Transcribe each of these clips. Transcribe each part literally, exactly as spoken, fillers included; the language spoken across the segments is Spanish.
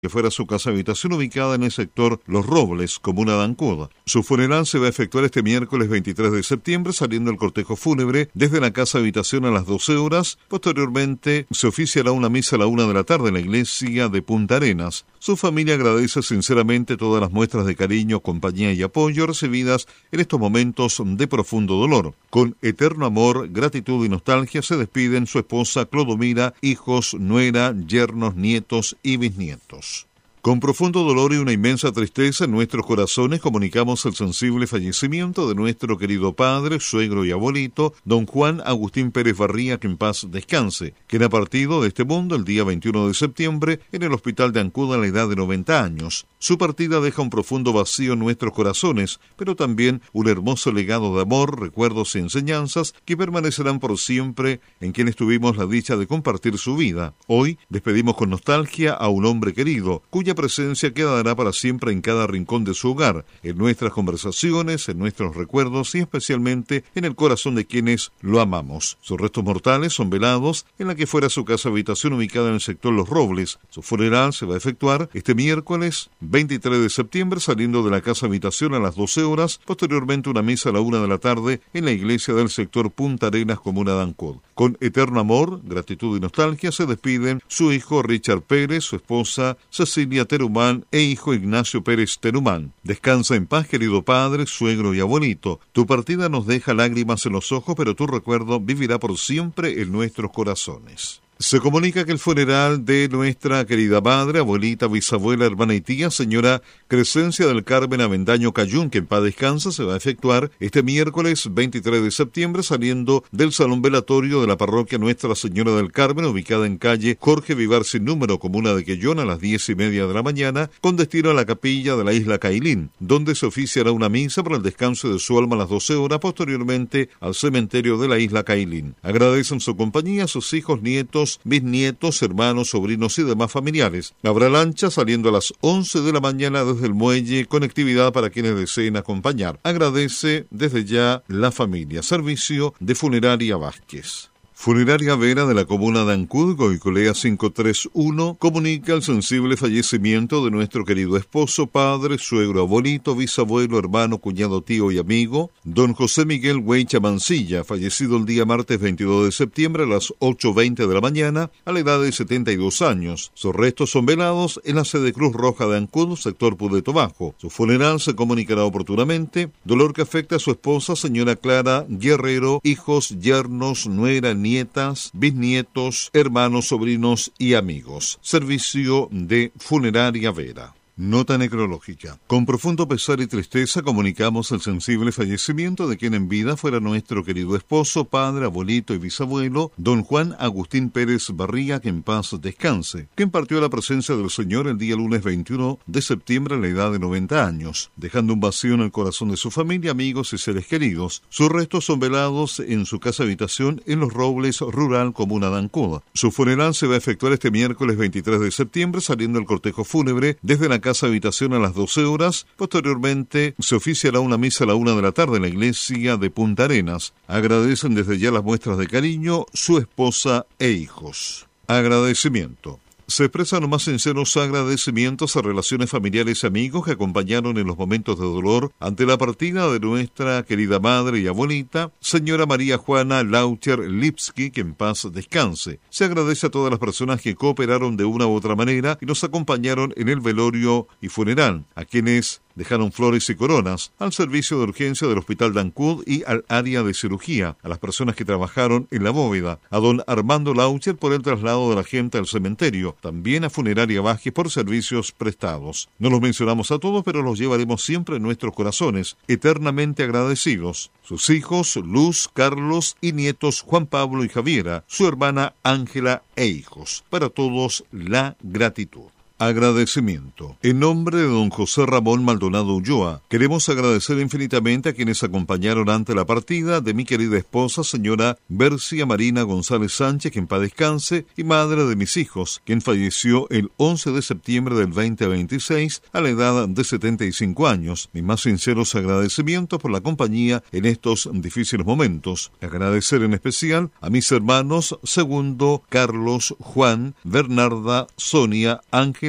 que fuera su casa habitación ubicada en el sector Los Robles, comuna de Ancud. Su funeral se va a efectuar este miércoles veintitrés de septiembre, saliendo el cortejo fúnebre desde la casa habitación a las doce horas. Posteriormente se oficiará una misa a la una de la tarde en la iglesia de Punta Arenas. Su familia agradece sinceramente todas las muestras de cariño, compañía y apoyo recibidas en estos momentos de profundo dolor. Con eterno amor, gratitud y nostalgia se despiden su esposa Clodomira, hijos, nuera, yernos, nietos y bisnietos. Con profundo dolor y una inmensa tristeza en nuestros corazones comunicamos el sensible fallecimiento de nuestro querido padre, suegro y abuelito, don Juan Agustín Pérez Barría, que en paz descanse, quien ha partido de este mundo el día veintiuno de septiembre en el hospital de Ancud a la edad de noventa años. Su partida deja un profundo vacío en nuestros corazones, pero también un hermoso legado de amor, recuerdos y enseñanzas que permanecerán por siempre en quienes tuvimos la dicha de compartir su vida. Hoy despedimos con nostalgia a un hombre querido, cuya presencia quedará para siempre en cada rincón de su hogar, en nuestras conversaciones, en nuestros recuerdos y especialmente en el corazón de quienes lo amamos. Sus restos mortales son velados en la que fuera su casa habitación ubicada en el sector Los Robles. Su funeral se va a efectuar este miércoles veintitrés de septiembre, saliendo de la casa habitación a las doce horas, posteriormente una misa a la una de la tarde en la iglesia del sector Punta Arenas, comuna de Ancud. Con eterno amor, gratitud y nostalgia se despiden su hijo Richard Pérez, su esposa Cecilia Terumán e hijo Ignacio Pérez Terumán. Descansa en paz, querido padre, suegro y abuelito. Tu partida nos deja lágrimas en los ojos, pero tu recuerdo vivirá por siempre en nuestros corazones. Se comunica que el funeral de nuestra querida madre, abuelita, bisabuela, hermana y tía, señora Crescencia del Carmen Avendaño Cayún, que en paz descansa, se va a efectuar este miércoles veintitrés de septiembre, saliendo del salón velatorio de la parroquia Nuestra Señora del Carmen, ubicada en calle Jorge Vivar sin número, comuna de Quellón, a las diez y media de la mañana, con destino a la capilla de la isla Cailín, donde se oficiará una misa para el descanso de su alma a las doce horas, posteriormente al cementerio de la isla Cailín. Agradecen su compañía a sus hijos, nietos, bisnietos, hermanos, sobrinos y demás familiares. Habrá lancha saliendo a las once de la mañana desde el muelle, conectividad para quienes deseen acompañar. Agradece desde ya la familia. Servicio de Funeraria Vázquez. Funeraria Vera de la comuna de Ancud, Goicolea quinientos treinta y uno, comunica el sensible fallecimiento de nuestro querido esposo, padre, suegro, abuelito, bisabuelo, hermano, cuñado, tío y amigo, don José Miguel Huecha Mancilla, fallecido el día martes veintidós de septiembre a las ocho veinte de la mañana, a la edad de setenta y dos años. Sus restos son velados en la sede Cruz Roja de Ancud, sector Pudeto Bajo. Su funeral se comunicará oportunamente, dolor que afecta a su esposa, señora Clara Guerrero, hijos, yernos, nuera, nietos, nietas, bisnietos, hermanos, sobrinos y amigos. Servicio de Funeraria Vera. Nota necrológica. Con profundo pesar y tristeza comunicamos el sensible fallecimiento de quien en vida fuera nuestro querido esposo, padre, abuelito y bisabuelo, don Juan Agustín Pérez Barría, que en paz descanse, quien partió a la presencia del Señor el día lunes veintiuno de septiembre a la edad de noventa años, dejando un vacío en el corazón de su familia, amigos y seres queridos. Sus restos son velados en su casa habitación en Los Robles, rural, comuna de Ancud. Su funeral se va a efectuar este miércoles veintitrés de septiembre, saliendo el cortejo fúnebre desde la casa habitación a las doce horas. Posteriormente se oficiará una misa a la una de la tarde en la iglesia de Punta Arenas. Agradecen desde ya las muestras de cariño su esposa e hijos. Agradecimiento. Se expresan los más sinceros agradecimientos a relaciones familiares y amigos que acompañaron en los momentos de dolor ante la partida de nuestra querida madre y abuelita, señora María Juana Laucher Lipsky, que en paz descanse. Se agradece a todas las personas que cooperaron de una u otra manera y nos acompañaron en el velorio y funeral, a quienes dejaron flores y coronas, al servicio de urgencia del Hospital de Ancud y al área de cirugía, a las personas que trabajaron en la bóveda, a don Armando Laucher por el traslado de la gente al cementerio, también a Funeraria Vázquez por servicios prestados. No los mencionamos a todos, pero los llevaremos siempre en nuestros corazones, eternamente agradecidos. Sus hijos, Luz, Carlos y nietos Juan Pablo y Javiera, su hermana Ángela e hijos. Para todos, la gratitud. Agradecimiento. En nombre de don José Ramón Maldonado Ulloa, queremos agradecer infinitamente a quienes acompañaron ante la partida de mi querida esposa, señora Bercia Marina González Sánchez, que en paz descanse, y madre de mis hijos, quien falleció el once de septiembre del veinte veintiséis a la edad de setenta y cinco años. Mis más sinceros agradecimientos por la compañía en estos difíciles momentos. Agradecer en especial a mis hermanos Segundo, Carlos, Juan, Bernarda, Sonia, Ángel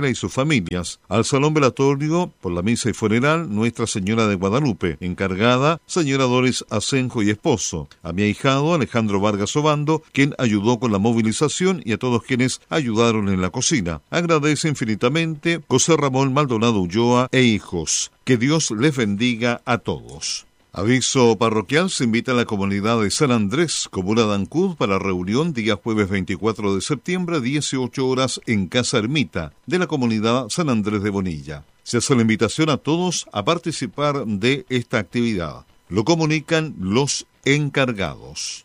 Ángela y sus familias. Al salón velatorio por la misa y funeral Nuestra Señora de Guadalupe, encargada señora Doris Asenjo y esposo. A mi ahijado Alejandro Vargas Obando, quien ayudó con la movilización, y a todos quienes ayudaron en la cocina. Agradece infinitamente José Ramón Maldonado Ulloa e hijos. Que Dios les bendiga a todos. Aviso parroquial: se invita a la comunidad de San Andrés, comuna de Ancud, para reunión día jueves veinticuatro de septiembre, dieciocho horas, en Casa Ermita de la comunidad San Andrés de Bonilla. Se hace la invitación a todos a participar de esta actividad. Lo comunican los encargados.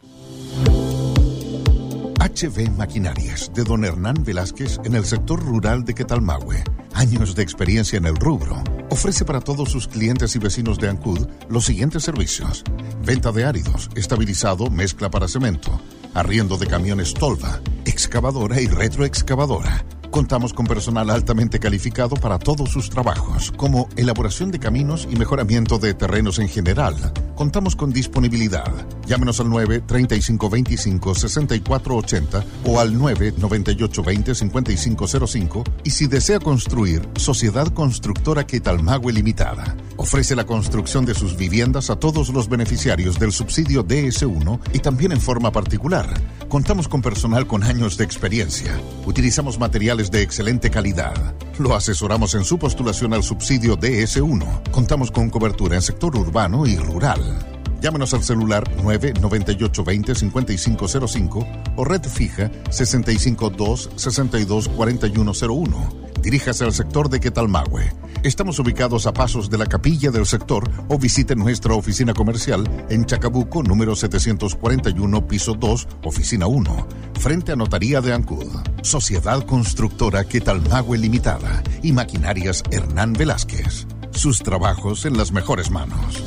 H B Maquinarias, de don Hernán Velázquez, en el sector rural de Quetalmahue. Años de experiencia en el rubro. Ofrece para todos sus clientes y vecinos de Ancud los siguientes servicios: venta de áridos, estabilizado, mezcla para cemento, arriendo de camiones tolva, excavadora y retroexcavadora. Contamos con personal altamente calificado para todos sus trabajos, como elaboración de caminos y mejoramiento de terrenos en general. Contamos con disponibilidad. Llámenos al nueve, treinta y cinco veinticinco, sesenta y cuatro ochenta o al nueve, noventa y ocho veinte, cincuenta y cinco cero cinco, y si desea construir, Sociedad Constructora Quetalmahue Limitada. Ofrece la construcción de sus viviendas a todos los beneficiarios del subsidio D S uno y también en forma particular. Contamos con personal con años de experiencia. Utilizamos materiales de excelente calidad. Lo asesoramos en su postulación al subsidio D S uno. Contamos con cobertura en sector urbano y rural. Llámenos al celular nueve, noventa y ocho veinte, cincuenta y cinco cero cinco o red fija sesenta y cinco dos, sesenta y dos, cuarenta y uno cero uno. Diríjase al sector de Quetalmahue. Estamos ubicados a pasos de la capilla del sector, o visite nuestra oficina comercial en Chacabuco, número setecientos cuarenta y uno, piso dos, oficina uno, frente a Notaría de Ancud. Sociedad Constructora Quetalmahue Limitada y Maquinarias Hernán Velázquez. Sus trabajos en las mejores manos.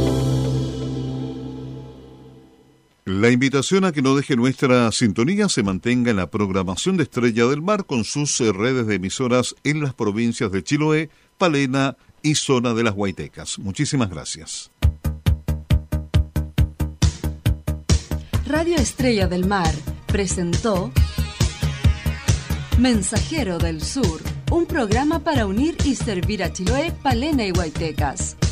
La invitación a que no deje nuestra sintonía se mantenga en la programación de Estrella del Mar con sus redes de emisoras en las provincias de Chiloé, Palena y zona de las Huaytecas. Muchísimas gracias. Radio Estrella del Mar presentó Mensajero del Sur, un programa para unir y servir a Chiloé, Palena y Huaytecas.